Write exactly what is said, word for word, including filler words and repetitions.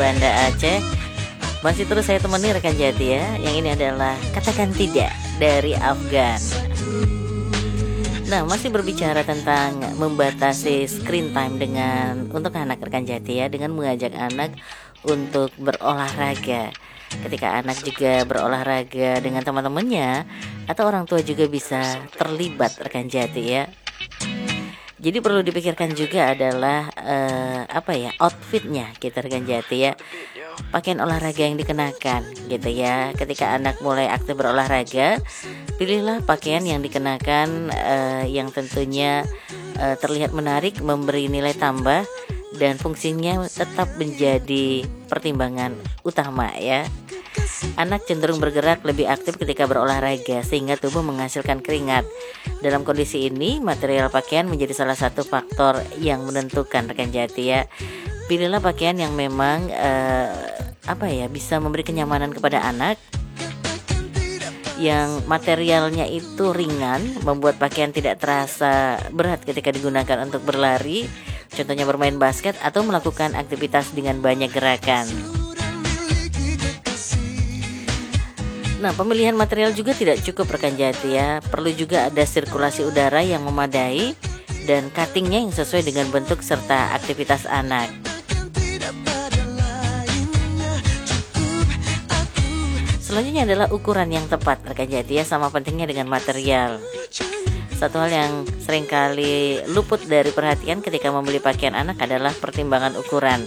Banda Aceh. Masih terus saya temani rekan Jati ya. Yang ini adalah Katakan Tidak dari Afgan. Nah, masih berbicara tentang membatasi screen time dengan untuk anak rekan Jati ya, dengan mengajak anak untuk berolahraga. Ketika anak juga berolahraga dengan teman-temannya atau orang tua juga bisa terlibat rekan Jati ya. Jadi perlu dipikirkan juga adalah uh, apa ya outfitnya kita rekan Jati ya. Pakaian olahraga yang dikenakan gitu ya. Ketika anak mulai aktif berolahraga, pilihlah pakaian yang dikenakan uh, yang tentunya uh, terlihat menarik, memberi nilai tambah dan fungsinya tetap menjadi pertimbangan utama ya. Anak cenderung bergerak lebih aktif ketika berolahraga sehingga tubuh menghasilkan keringat. Dalam kondisi ini, material pakaian menjadi salah satu faktor yang menentukan rekan Jati ya. Pilihlah pakaian yang memang uh, apa ya bisa memberi kenyamanan kepada anak, yang materialnya itu ringan, membuat pakaian tidak terasa berat ketika digunakan untuk berlari, contohnya bermain basket atau melakukan aktivitas dengan banyak gerakan. Nah, pemilihan material juga tidak cukup rekan Jati ya. Perlu juga ada sirkulasi udara yang memadai dan cuttingnya yang sesuai dengan bentuk serta aktivitas anak. Selanjutnya adalah ukuran yang tepat rekan Jati ya, sama pentingnya dengan material. Satu hal yang seringkali luput dari perhatian ketika membeli pakaian anak adalah pertimbangan ukuran.